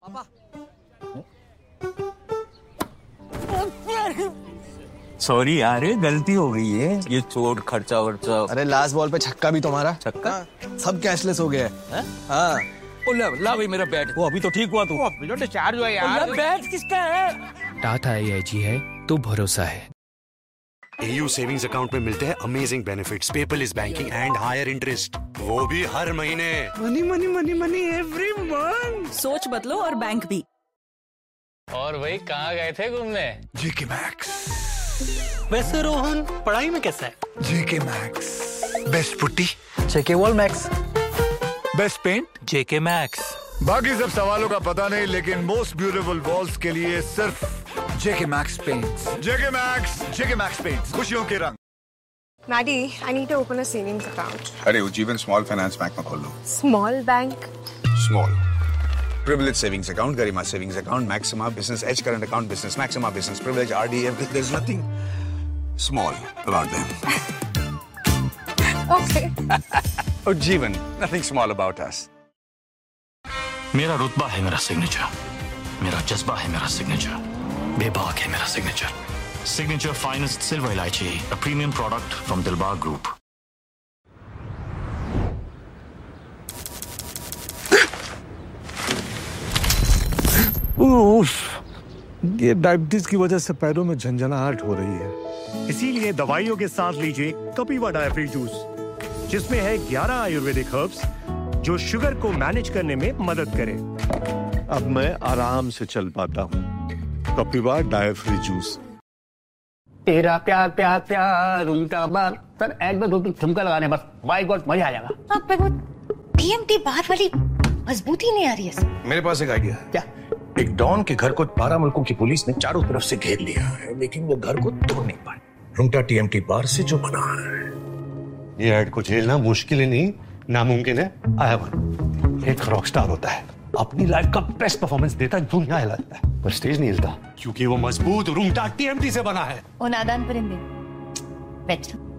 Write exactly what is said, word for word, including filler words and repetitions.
पापा। सॉरी यार, गलती हो गई है। ये चोट खर्चा वर्चा। अरे लास्ट बॉल पे छक्का भी तुम्हारा। छक्का? सब कैशलेस हो गया है। हाँ। ओ ला, ला भाई मेरा बैट। वो अभी तो ठीक हुआ तू। अभी तो डिस्चार्ज हुआ यार। बैट किसका है? टाटा आई आई जी है तो भरोसा है। A U सेविंग्स अकाउंट में मिलते हैं amazing benefits, paperless banking and higher interest, वो भी हर महीने। Money money money money every month. सोच बदलो और बैंक भी। और भाई कहाँ गए थे घूमने? जेके मैक्स। वैसे रोहन पढ़ाई में कैसा है? जेके मैक्स बेस्ट पुट्टी। जेके वॉल मैक्स बेस्ट पेंट। जेके मैक्स। बाकी सब सवालों का पता नहीं, लेकिन मोस्ट ब्यूटीफुल वॉल्स के लिए सिर्फ जेके मैक्स पेंट्स। जेके मैक्स, जेके मैक्स पेंट्स, खुशियों के रंग। Maddie, I need to open a savings account. अरे उज्जीवन स्मॉल फाइनेंस बैंक में खोल लो। Small bank? Small privilege savings account, Garima savings account, Maxima business edge current account, business Maxima business privilege, R D F. There's nothing small about them. Okay. Ujjivan, nothing small about us. मेरा रुतबा है मेरा signature, मेरा जज्बा है मेरा signature, बेबाक है मेरा सिग्नेचर। सिग्नेचर फाइनेस्ट सिल्वर इलायची, a premium product from Dilbag group. ये डायबिटीज की वजह से पैरों में झंझनाहट हो रही है, इसीलिए दवाइयों के साथ लीजिए कपिवा डायफ्री जूस, जिसमें है ग्यारह आयुर्वेदिक हर्ब्स जो शुगर को मैनेज करने में मदद करें। अब मैं आराम से चल पाता हूँ। कपिवा डायफ्री जूस। तेरा प्यार प्यार प्यार उनका बार। सर एक बार दो तीन ठुमका लगाने बस, बाय गॉड मजा आ जाएगा। अब पे वो टीएमटी बार वाली मजबूती नहीं आ रही है। मेरे पास एक आइडिया है। क्या? एक डॉन के घर को बारह मुल्कों की पुलिस ने चारों तरफ से घेर लिया है, लेकिन वो घर को तोड़ नहीं पाए। रुंगटा टीएमटी बार से जो बना है। ये ऐड को झेलना मुश्किल ही नहीं नामुमकिन है। आया मन एक रॉकस्टार होता है, अपनी लाइफ का बेस्ट परफॉर्मेंस देता है, दुनिया हिलाता है, पर स्टेज नहीं हिलता क्योंकि वो मजबूत रुंगटा टीएमटी से बना है। ओ नादान परिंदे, बैठ।